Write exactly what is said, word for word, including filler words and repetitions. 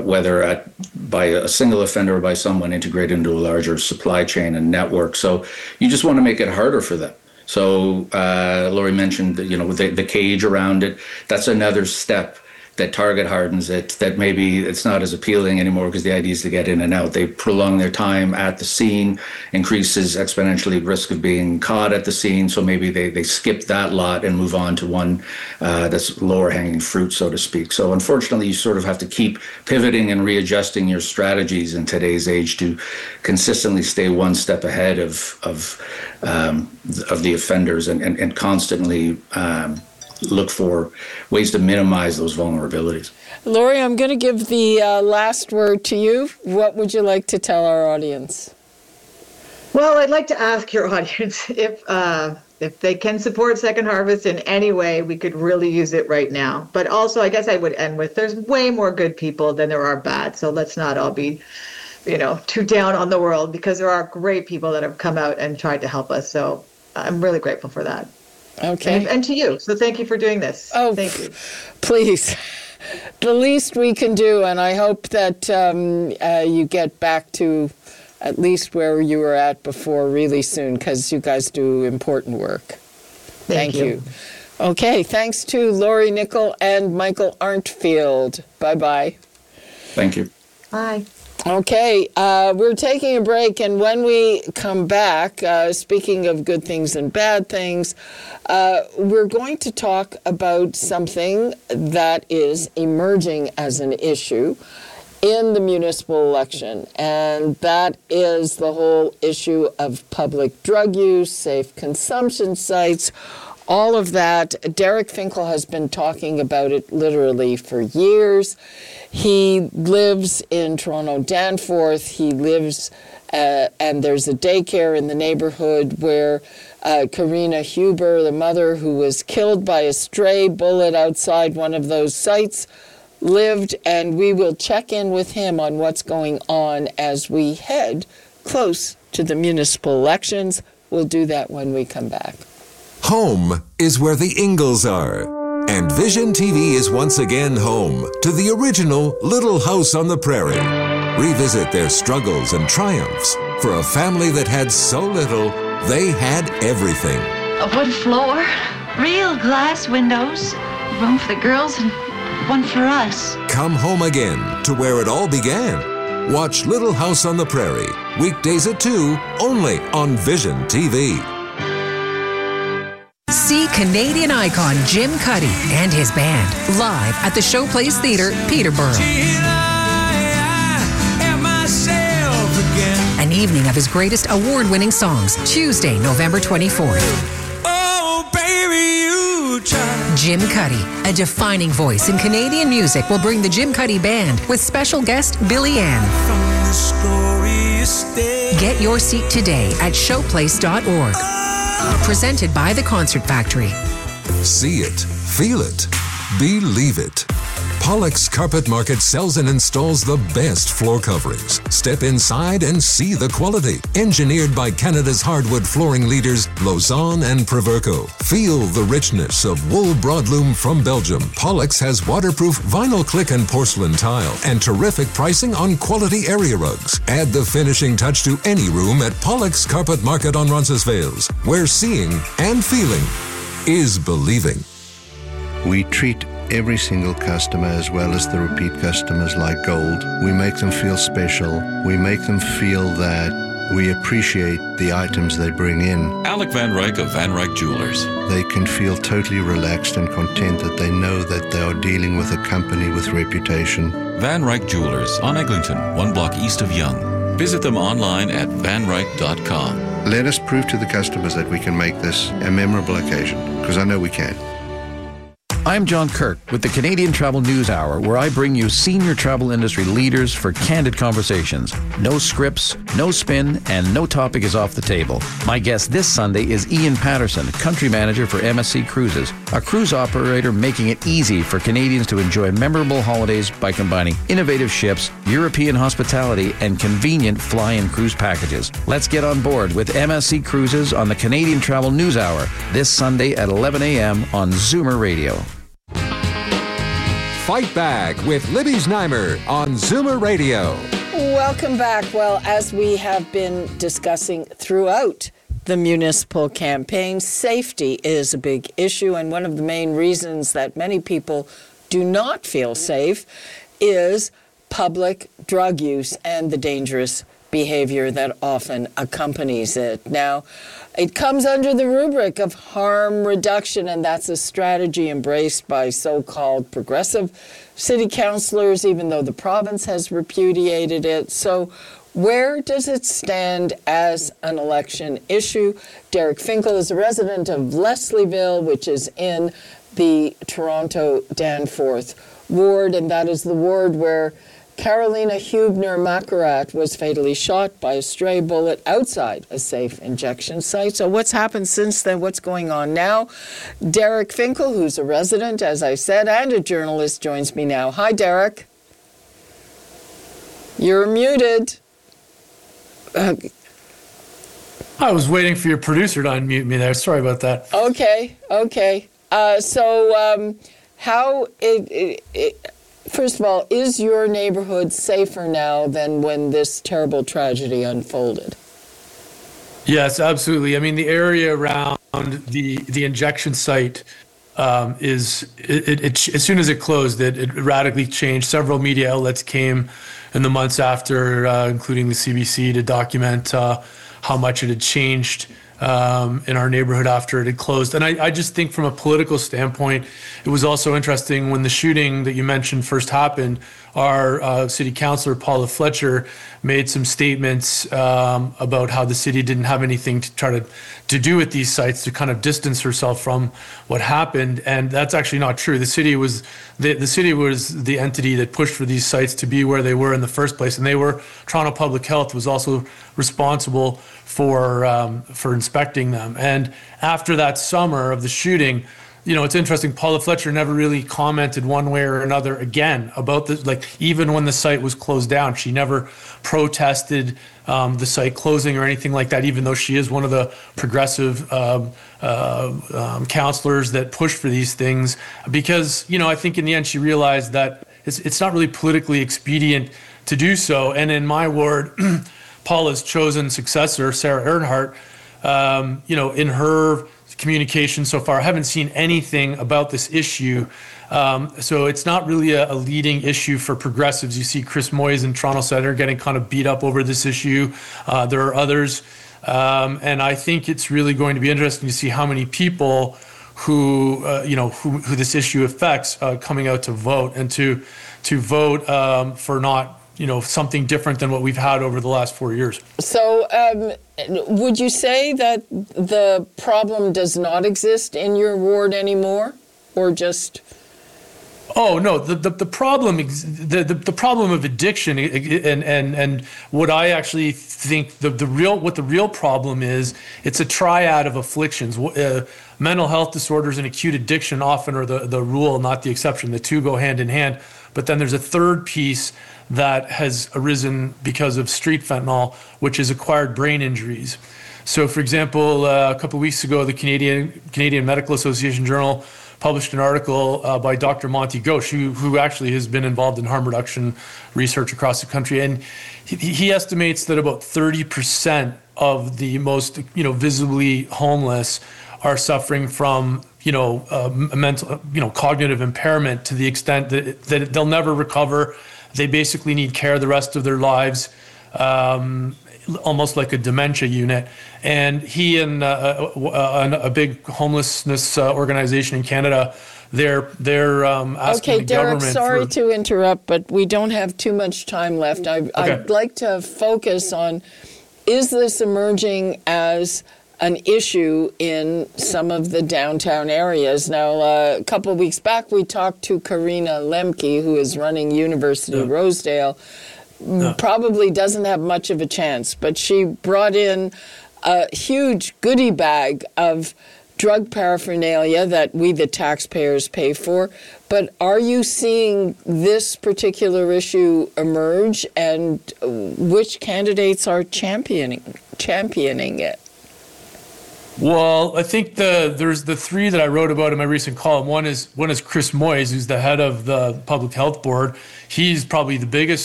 whether at, by a single offender or by someone integrated into a larger supply chain and network. So you just want to make it harder for them. So uh, Laurie mentioned, you know, the, the cage around it. That's another step that target hardens it, that maybe it's not as appealing anymore because the idea is to get in and out. They prolong their time at the scene, increases exponentially risk of being caught at the scene. So maybe they, they skip that lot and move on to one uh, that's lower hanging fruit, so to speak. So unfortunately, you sort of have to keep pivoting and readjusting your strategies in today's age to consistently stay one step ahead of of um, of the offenders and, and, and constantly um, look for ways to minimize those vulnerabilities. Laurie, I'm going to give the uh, last word to you. What would you like to tell our audience? Well, I'd like to ask your audience if uh, if they can support Second Harvest in any way. We could really use it right now. But also, I guess I would end with, there's way more good people than there are bad. So let's not all be, you know, too down on the world, because there are great people that have come out and tried to help us. So I'm really grateful for that. Okay. And, and to you. So thank you for doing this. Oh, thank you. Please. The least we can do, and I hope that um, uh, you get back to at least where you were at before really soon, because you guys do important work. Thank, Thank you. you. Okay, thanks to Laurie Nicol and Michael Arntfield. Bye-bye. Thank you. Bye. Okay, uh, we're taking a break, and when we come back, uh, speaking of good things and bad things, uh, we're going to talk about something that is emerging as an issue in the municipal election, and that is the whole issue of public drug use, safe consumption sites, all of that. Derek Finkel has been talking about it literally for years. He lives in Toronto Danforth. He lives, uh, and there's a daycare in the neighborhood where uh, Karina Huber, the mother who was killed by a stray bullet outside one of those sites, lived, and we will check in with him on what's going on as we head close to the municipal elections. We'll do that when we come back. Home is where the Ingalls are. And Vision T V is once again home to the original Little House on the Prairie. Revisit their struggles and triumphs for a family that had so little, they had everything. A wood floor, real glass windows, room for the girls and one for us. Come home again to where it all began. Watch Little House on the Prairie, weekdays at two, only on Vision T V. See Canadian icon Jim Cuddy and his band live at the Showplace Theatre, Peterborough. An evening of his greatest award-winning songs, Tuesday, November twenty-fourth. Oh, baby, you try. Jim Cuddy, a defining voice in Canadian music, will bring the Jim Cuddy Band with special guest Billy Ann. Get your seat today at showplace dot org. Presented by the Concert Factory. See it, feel it, believe it. Pollock's Carpet Market sells and installs the best floor coverings. Step inside and see the quality. Engineered by Canada's hardwood flooring leaders, Lausanne and Proverco. Feel the richness of wool broadloom from Belgium. Pollock's has waterproof vinyl click and porcelain tile and terrific pricing on quality area rugs. Add the finishing touch to any room at Pollock's Carpet Market on Roncesvalles, where seeing and feeling is believing. We treat every single customer as well as the repeat customers like gold. We make them feel special. We make them feel that we appreciate the items they bring in. Alec Van Ryk of Van Ryk Jewelers. They can feel totally relaxed and content that they know that they are dealing with a company with reputation. Van Ryk Jewelers on Eglinton, one block east of Yonge. Visit them online at van ryk dot com. Let us prove to the customers that we can make this a memorable occasion, because I know we can. I'm John Kirk with the Canadian Travel News Hour, where I bring you senior travel industry leaders for candid conversations. No scripts, no spin, and no topic is off the table. My guest this Sunday is Ian Patterson, country manager for M S C Cruises, a cruise operator making it easy for Canadians to enjoy memorable holidays by combining innovative ships, European hospitality, and convenient fly-in cruise packages. Let's get on board with M S C Cruises on the Canadian Travel News Hour this Sunday at eleven a.m. on Zoomer Radio. Fight Back with Libby Znaimer on Zoomer Radio. Welcome back. Well, as we have been discussing throughout the municipal campaign, safety is a big issue, and one of the main reasons that many people do not feel safe is public drug use and the dangerous behavior that often accompanies it. Now, it comes under the rubric of harm reduction, and that's a strategy embraced by so-called progressive city councillors, even though the province has repudiated it. So where does it stand as an election issue? Derek Finkel is a resident of Leslieville, which is in the Toronto Danforth ward, and that is the ward where Carolina Hubner-Macarat was fatally shot by a stray bullet outside a safe injection site. So what's happened since then? What's going on now? Derek Finkel, who's a resident, as I said, and a journalist, joins me now. Hi, Derek. You're muted. Uh, I was waiting for your producer to unmute me there. Sorry about that. Okay, okay. Uh, so um, how it, it, it First of all, is your neighborhood safer now than when this terrible tragedy unfolded? Yes, absolutely. I mean, the area around the the injection site um, is, it, it, it, as soon as it closed, it, it radically changed. Several media outlets came in the months after, uh, including the C B C, to document uh, how much it had changed Um, in our neighborhood after it had closed. And I, I just think from a political standpoint, it was also interesting when the shooting that you mentioned first happened, our uh, city councillor, Paula Fletcher, made some statements um, about how the city didn't have anything to try to, to do with these sites, to kind of distance herself from what happened. And that's actually not true. The city was the, the city was the entity that pushed for these sites to be where they were in the first place. And they were, Toronto Public Health was also responsible for um, for inspecting them. And after that summer of the shooting, you know, it's interesting, Paula Fletcher never really commented one way or another again about this. Like, even when the site was closed down, she never protested um, the site closing or anything like that, even though she is one of the progressive um, uh, um, counselors that push for these things. Because, you know, I think in the end she realized that it's, it's not really politically expedient to do so. And in my ward, Paula's chosen successor, Sarah Earnhardt, um, you know, in her communication so far, I haven't seen anything about this issue. Um, so it's not really a, a leading issue for progressives. You see Chris Moyes in Toronto Centre getting kind of beat up over this issue. Uh, there are others. Um, and I think it's really going to be interesting to see how many people who, uh, you know, who, who this issue affects uh, coming out to vote and to, to vote um, for not, you know, something different than what we've had over the last four years. So um, would you say that the problem does not exist in your ward anymore, or just... Oh, no, the, the, the problem the, the, the problem of addiction and, and, and what I actually think the, the real what the real problem is, it's a triad of afflictions. Uh, mental health disorders and acute addiction often are the, the rule, not the exception. The two go hand in hand. But then there's a third piece that has arisen because of street fentanyl, which is acquired brain injuries. So, for example, uh, a couple of weeks ago, the Canadian Canadian Medical Association Journal published an article uh, by Doctor Monty Ghosh, who, who actually has been involved in harm reduction research across the country. And he, he estimates that about thirty percent of the most, you know, visibly homeless are suffering from, you know, uh, mental, you know, cognitive impairment to the extent that, that they'll never recover. They basically need care the rest of their lives, um, almost like a dementia unit. And he and uh, a, a big homelessness uh, organization in Canada, they're they're um, asking okay, the Derek, government. Sorry for, to interrupt, but we don't have too much time left. I, okay. I'd like to focus on: is this emerging as an issue in some of the downtown areas? Now, uh, a couple of weeks back, we talked to Karina Lemke, who is running University yeah. Rosedale. Yeah. Probably doesn't have much of a chance, but she brought in a huge goodie bag of drug paraphernalia that we, the taxpayers, pay for. But are you seeing this particular issue emerge, and which candidates are championing championing it? Well, I think the there's the three that I wrote about in my recent column. One is one is Chris Moyes, who's the head of the Public Health Board. He's probably the biggest